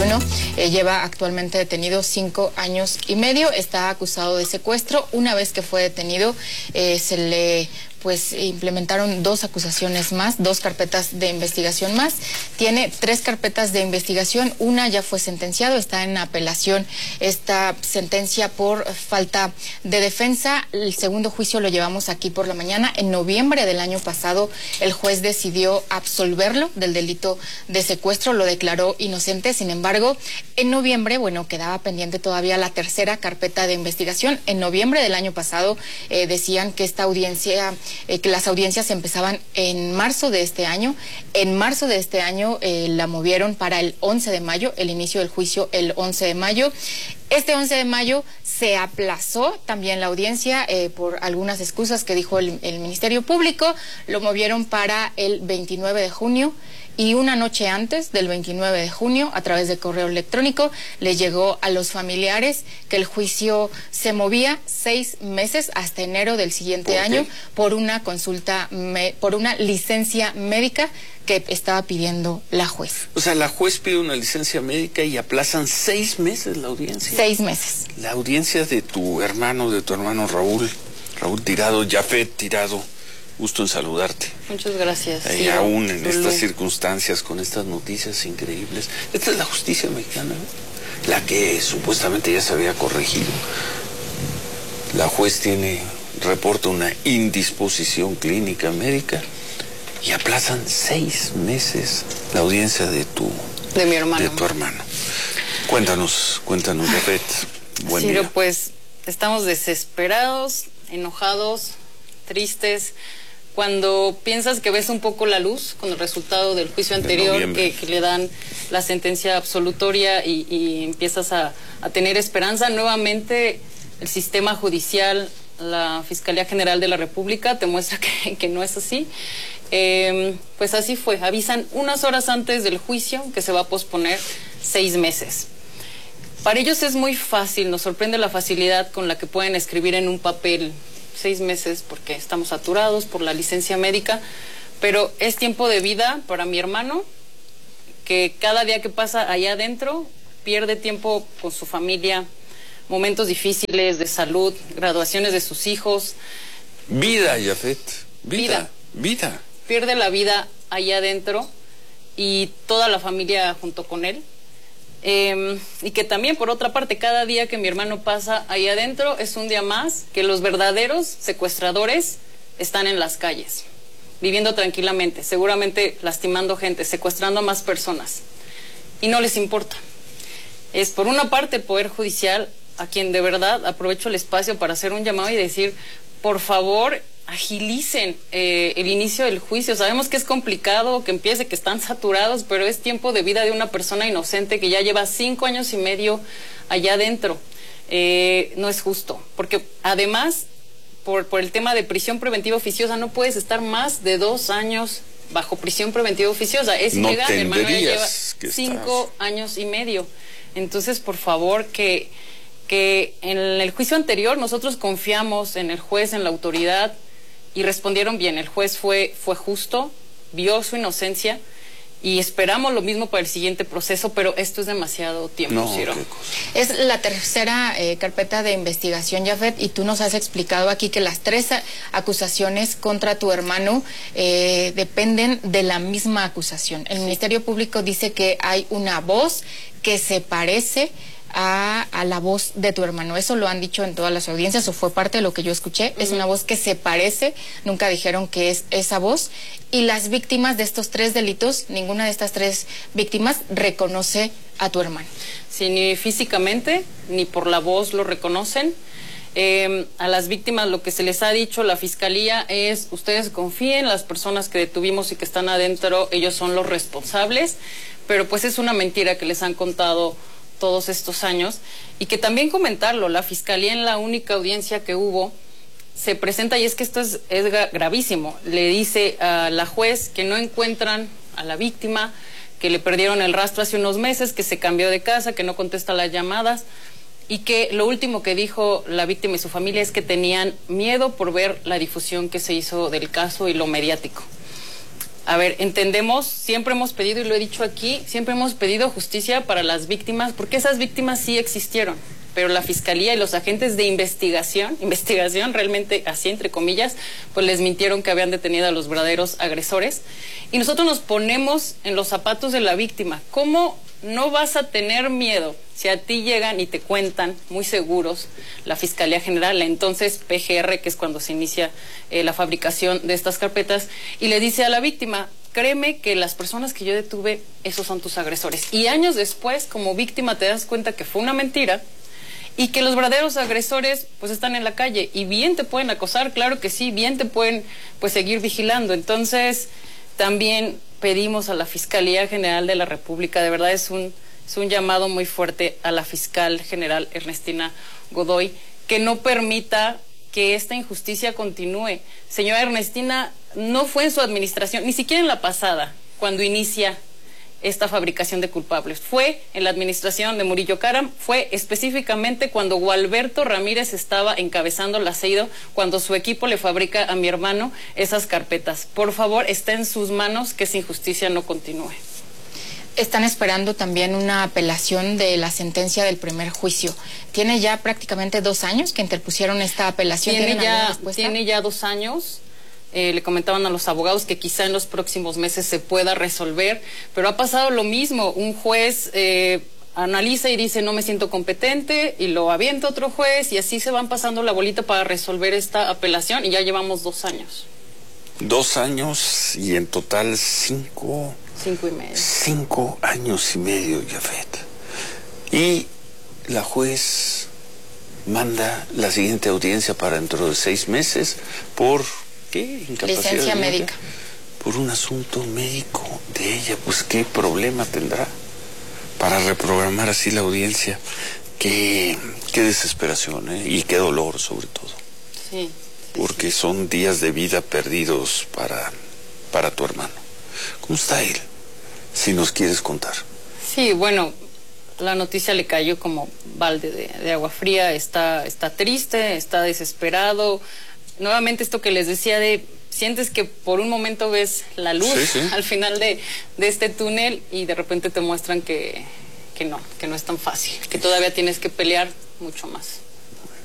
2021. Lleva actualmente detenido 5 años y medio. Está acusado de secuestro. Una vez que fue detenido, se le implementaron 2 acusaciones más, 2 carpetas de investigación más. Tiene 3 carpetas de investigación, una ya fue sentenciado, está en apelación esta sentencia por falta de defensa. El segundo juicio lo llevamos aquí por la mañana. En noviembre del año pasado, el juez decidió absolverlo del delito de secuestro, lo declaró inocente. Sin embargo, en noviembre, quedaba pendiente todavía la tercera carpeta de investigación. En noviembre del año pasado decían que esta audiencia, que las audiencias empezaban en marzo de este año. En marzo de este año la movieron para el 11 de mayo, el inicio del juicio el 11 de mayo. Este 11 de mayo se aplazó también la audiencia por algunas excusas que dijo el Ministerio Público. Lo movieron para el 29 de junio. Y una noche antes del 29 de junio, a través de correo electrónico, le llegó a los familiares que el juicio se movía 6 meses hasta enero del siguiente año por una consulta, por una licencia médica que estaba pidiendo la juez. O sea, la juez pide una licencia médica y aplazan 6 meses la audiencia. 6 meses. La audiencia de tu hermano Raúl Tirado, Yafet Tirado. Gusto en saludarte. Muchas gracias. Y aún en estas circunstancias, con estas noticias increíbles. Esta es la justicia mexicana, ¿no? La que supuestamente ya se había corregido. La juez reporta una indisposición clínica médica y aplazan 6 meses la audiencia de mi hermano. De tu hermano. Cuéntanos, Yafet. Buen día. Pues estamos desesperados, enojados, tristes. Cuando piensas que ves un poco la luz con el resultado del juicio anterior, que le dan la sentencia absolutoria y empiezas a tener esperanza, nuevamente el sistema judicial, la Fiscalía General de la República te muestra que no es así. Pues así fue, avisan unas horas antes del juicio que se va a posponer 6 meses. Para ellos es muy fácil, nos sorprende la facilidad con la que pueden escribir en un papel 6 meses porque estamos saturados por la licencia médica, pero es tiempo de vida para mi hermano, que cada día que pasa allá adentro pierde tiempo con su familia, momentos difíciles de salud, graduaciones de sus hijos. Vida, Yafet, vida. Pierde la vida allá adentro y toda la familia junto con él. Y que también, por otra parte, cada día que mi hermano pasa ahí adentro es un día más que los verdaderos secuestradores están en las calles, viviendo tranquilamente, seguramente lastimando gente, secuestrando a más personas, y no les importa. Es por una parte el Poder Judicial, a quien de verdad aprovecho el espacio para hacer un llamado y decir, por favor, agilicen el inicio del juicio. Sabemos que es complicado que empiece, que están saturados, pero es tiempo de vida de una persona inocente que ya lleva 5 años y medio allá adentro. No es justo, porque además, por el tema de prisión preventiva oficiosa, no puedes estar más de 2 años bajo prisión preventiva oficiosa. Es ilegal, mi hermano ya lleva 5 años y medio. Entonces, por favor, que en el juicio anterior nosotros confiamos en el juez, en la autoridad, y respondieron bien. El juez fue justo, vio su inocencia y esperamos lo mismo para el siguiente proceso, pero esto es demasiado tiempo, Ciro. Es la tercera carpeta de investigación, Yafet, y tú nos has explicado aquí que las 3 acusaciones contra tu hermano dependen de la misma acusación. El Ministerio Público dice que hay una voz que se parece a la voz de tu hermano. Eso lo han dicho en todas las audiencias, o fue parte de lo que yo escuché. Es una voz que se parece, nunca dijeron que es esa voz. Y las víctimas de estos 3 delitos, ninguna de estas 3 víctimas reconoce a tu hermano. Sí, ni físicamente, ni por la voz lo reconocen. A las víctimas lo que se les ha dicho la Fiscalía es: ustedes confíen, las personas que detuvimos y que están adentro, ellos son los responsables. Pero pues es una mentira que les han contado todos estos años. Y que también comentarlo, la Fiscalía en la única audiencia que hubo se presenta, y es que esto es gravísimo, le dice a la juez que no encuentran a la víctima, que le perdieron el rastro hace unos meses, que se cambió de casa, que no contesta las llamadas, y que lo último que dijo la víctima y su familia es que tenían miedo por ver la difusión que se hizo del caso y lo mediático. A ver, entendemos, siempre hemos pedido, y lo he dicho aquí, siempre hemos pedido justicia para las víctimas, porque esas víctimas sí existieron, pero la Fiscalía y los agentes de investigación realmente así entre comillas, pues les mintieron que habían detenido a los verdaderos agresores. Y nosotros nos ponemos en los zapatos de la víctima. ¿Cómo no vas a tener miedo si a ti llegan y te cuentan, muy seguros, la Fiscalía General, la entonces PGR, que es cuando se inicia la fabricación de estas carpetas, y le dice a la víctima, créeme que las personas que yo detuve, esos son tus agresores? Y años después, como víctima, te das cuenta que fue una mentira y que los verdaderos agresores pues están en la calle y bien te pueden acosar, claro que sí, bien te pueden pues seguir vigilando. Entonces también pedimos a la Fiscalía General de la República, de verdad es un llamado muy fuerte a la Fiscal General Ernestina Godoy, que no permita que esta injusticia continúe. Señora Ernestina, no fue en su administración, ni siquiera en la pasada, cuando inicia esta fabricación de culpables. Fue en la administración de Murillo Karam, fue específicamente cuando Gualberto Ramírez estaba encabezando la CEIDO, cuando su equipo le fabrica a mi hermano esas carpetas. Por favor, está en sus manos que esa injusticia no continúe. Están esperando también una apelación de la sentencia del primer juicio. ¿Tiene ya prácticamente 2 años que interpusieron esta apelación? Tiene ya 2 años. Le comentaban a los abogados que quizá en los próximos meses se pueda resolver, pero ha pasado lo mismo. Un juez analiza y dice no me siento competente y lo avienta otro juez y así se van pasando la bolita para resolver esta apelación y ya llevamos 2 años. 2 años y en total 5 y medio. 5 años y medio, Yafet. Y la juez manda la siguiente audiencia para dentro de 6 meses por... ¿qué? Incapacidad licencia médica. Por un asunto médico de ella. Pues qué problema tendrá para reprogramar así la audiencia. Qué desesperación, ¿eh? Y qué dolor sobre todo. Sí. Porque son días de vida perdidos para tu hermano. ¿Cómo está él? Si nos quieres contar. Sí, bueno, la noticia le cayó como balde de agua fría. Está triste, está desesperado. Nuevamente esto que les decía sientes que por un momento ves la luz al final de este túnel y de repente te muestran que no es tan fácil, que todavía tienes que pelear mucho más.